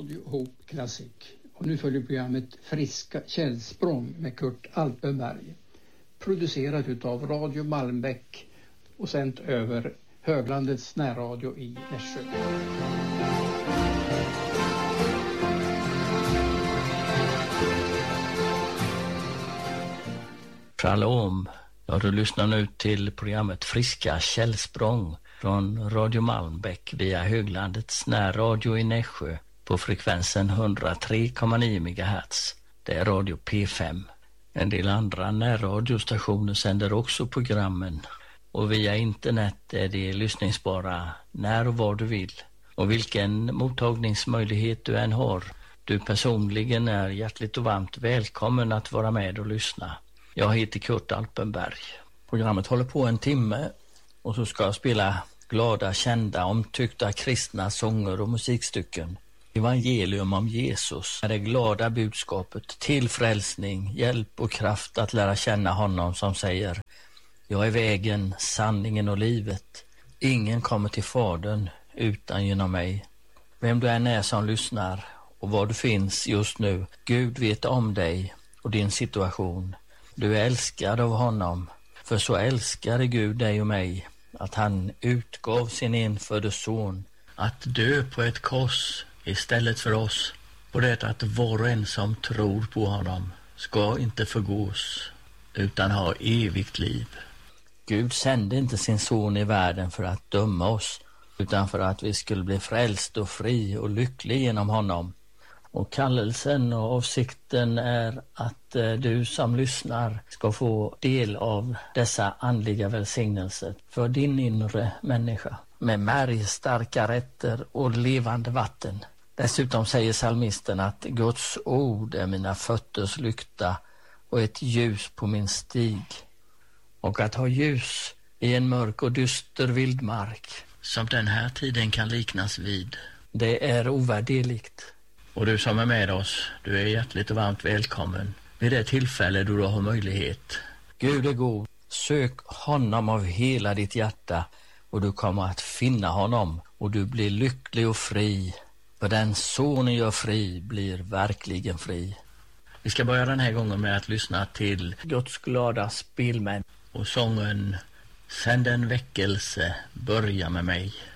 Radio Hope Classic. Och nu följer programmet Friska källsprång med Kurt Alpenberg. Producerat utav Radio Malmbäck och sänt över Höglandets närradio i Nässjö. Shalom. Ja, du lyssnar nu till programmet Friska källsprång från Radio Malmbäck via Höglandets närradio i Nässjö på frekvensen 103,9 MHz. Det är Radio P5. En del andra närradiostationer sänder också programmen och via internet är de lyssningsbara när och var du vill. Och vilken mottagningsmöjlighet du än har, du personligen är hjärtligt och varmt välkommen att vara med och lyssna. Jag heter Kurt Alpenberg. Programmet håller på en timme och så ska jag spela glada, kända, omtyckta kristna sånger och musikstycken. Evangelium om Jesus är det glada budskapet till frälsning, hjälp och kraft att lära känna honom som säger: jag är vägen, sanningen och livet. Ingen kommer till Fadern utan genom mig. Vem du än är som lyssnar och var du finns just nu, Gud vet om dig och din situation. Du är älskad av honom, för så älskade Gud dig och mig att han utgav sin enfödde son att dö på ett kors istället för oss, och det att var och en som tror på honom ska inte förgås utan ha evigt liv. Gud sände inte sin son i världen för att döma oss, utan för att vi skulle bli frälst och fri och lycklig genom honom. Och kallelsen och avsikten är att du som lyssnar ska få del av dessa andliga välsignelser för din inre människa med märg, starka rätter och levande vatten. Dessutom säger psalmisten att Guds ord är mina fötters lykta och ett ljus på min stig. Och att ha ljus i en mörk och dyster vildmark, som den här tiden kan liknas vid, det är ovärderligt. Och du som är med oss, du är hjärtligt och varmt välkommen vid det tillfälle då du har möjlighet. Gud är god. Sök honom av hela ditt hjärta och du kommer att finna honom och du blir lycklig och fri. För den sonen gör fri blir verkligen fri. Vi ska börja den här gången med att lyssna till Guds glada spelmän och sången Sänd en väckelse, börja med mig.